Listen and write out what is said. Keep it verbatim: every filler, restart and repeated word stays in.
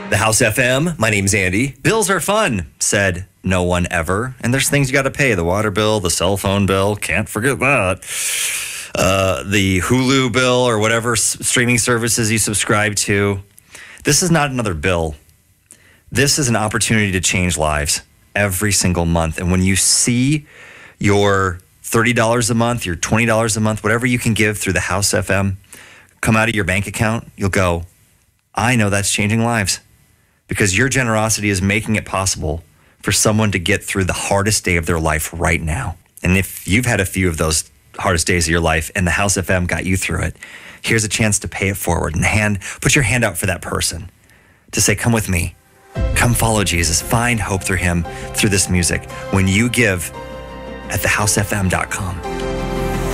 The House F M, my name's Andy. Bills are fun, said no one ever. And there's things you got to pay. The water bill, the cell phone bill, can't forget that. Uh, the Hulu bill or whatever s- streaming services you subscribe to. This is not another bill. This is an opportunity to change lives every single month. And when you see your thirty dollars a month, your twenty dollars a month, whatever you can give through the House F M, come out of your bank account, you'll go, I know that's changing lives. Because your generosity is making it possible for someone to get through the hardest day of their life right now. And if you've had a few of those hardest days of your life and the House F M got you through it, here's a chance to pay it forward and hand, put your hand out for that person to say, come with me, come follow Jesus, find hope through him, through this music. When you give at the house f m dot com.